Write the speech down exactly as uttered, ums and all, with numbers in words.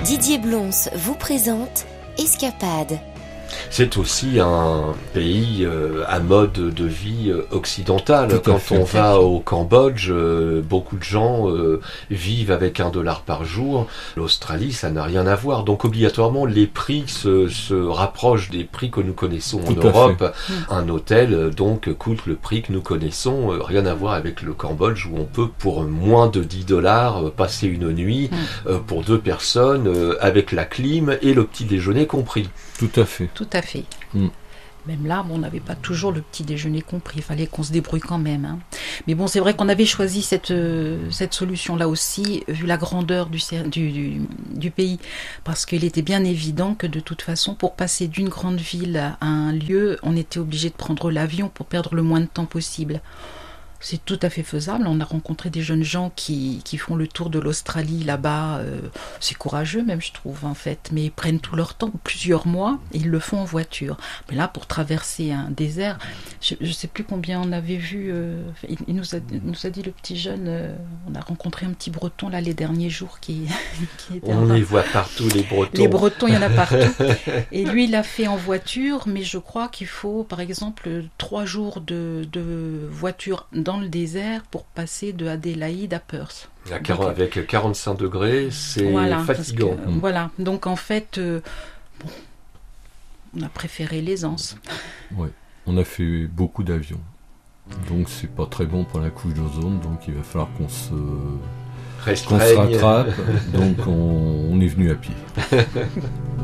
Didier Blons vous présente Escapade. C'est aussi un pays euh, à mode de vie euh, occidentale. Quand on va au Cambodge, euh, beaucoup de gens euh, vivent avec un dollar par jour. L'Australie, ça n'a rien à voir. Donc obligatoirement, les prix se, se rapprochent des prix que nous connaissons en Tout à Europe. fait. Un hôtel euh, donc coûte le prix que nous connaissons. Euh, rien à voir avec le Cambodge où on peut pour moins de dix dollars euh, passer une nuit euh, pour deux personnes euh, avec la clim et le petit déjeuner compris. Tout à fait. Tout à fait. Mm. Même là, bon, on n'avait pas toujours le petit déjeuner compris. Il fallait qu'on se débrouille quand même. Hein. Mais bon, c'est vrai qu'on avait choisi cette, euh, cette solution-là aussi, vu la grandeur du, du, du, du pays. Parce qu'il était bien évident que de toute façon, pour passer d'une grande ville à un lieu, on était obligé de prendre l'avion pour perdre le moins de temps possible. C'est tout à fait faisable. On a rencontré des jeunes gens qui, qui font le tour de l'Australie là-bas. Euh, c'est courageux même, je trouve, en fait. Mais ils prennent tout leur temps, plusieurs mois, et ils le font en voiture. Mais là, pour traverser un désert, je ne sais plus combien on avait vu. Euh, il, il, nous a, il nous a dit, le petit jeune, euh, on a rencontré un petit Breton là les derniers jours qui, qui était On les voit partout, les Bretons. Les Bretons, il y en a partout. Et lui, il l'a fait en voiture, mais je crois qu'il faut, par exemple, trois jours de, de voiture dans le désert pour passer de Adélaïde à Perth. À quarante, donc, avec quarante-cinq degrés, c'est voilà, fatigant. Que, mmh. Voilà, donc en fait, euh, bon, on a préféré l'aisance. Oui, on a fait beaucoup d'avions. Donc c'est pas très bon pour la couche d'ozone, donc il va falloir qu'on se, qu'on se rattrape. Donc on, on est venu à pied.